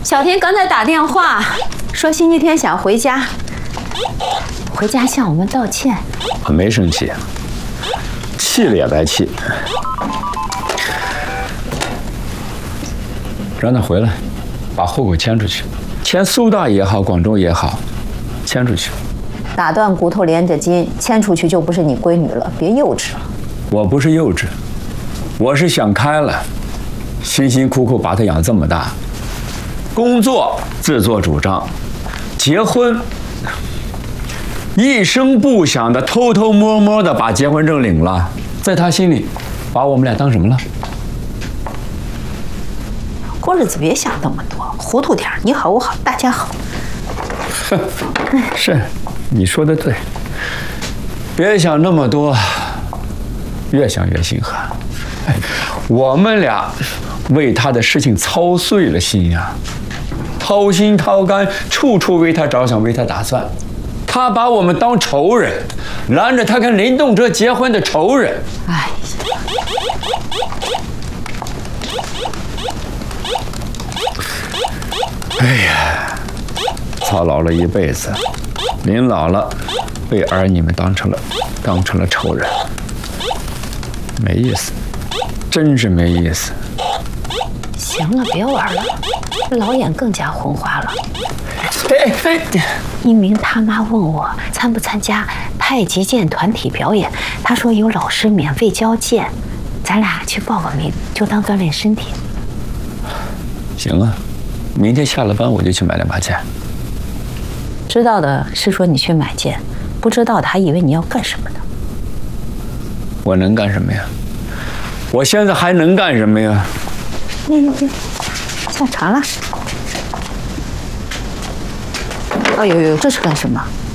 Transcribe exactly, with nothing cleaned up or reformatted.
小婷刚才打电话说星期天想回家，回家向我们道歉。 我没生气，气了也白气。让他回来，把户口迁出去，迁苏大也好，广州也好，迁出去。 打断骨头连着筋，迁出去就不是你闺女了，别幼稚了。 我不是幼稚，我是想开了，辛辛苦苦把她养这么大，工作自作主张，结婚一声不响的偷偷摸摸的把结婚证领了，在他心里，把我们俩当什么了？ 过日子别想那么多，糊涂点，你好我好大家好。 是，你说的对，别想那么多，越想越心寒。哎，我们俩为他的事情操碎了心呀，掏心掏肝，处处为他着想，为他打算。他把我们当仇人，拦着他跟林动辄结婚的仇人。 哎呀， 哎呀，操劳了一辈子，临老了，被儿女们当成了当成了仇人，没意思，真是没意思。 行了，别玩了，老眼更加昏花了。 哎哎， 一鸣他妈问我参不参加太极剑团体表演，他说有老师免费教剑，咱俩去报个名，就当锻炼身体。 行啊，明天下了班我就去买两把剑。 知道的是说你去买剑，不知道的还以为你要干什么呢。 我能干什么呀？我现在还能干什么呀？ 嗯嗯，下茶了。哎呦呦，这是干什么？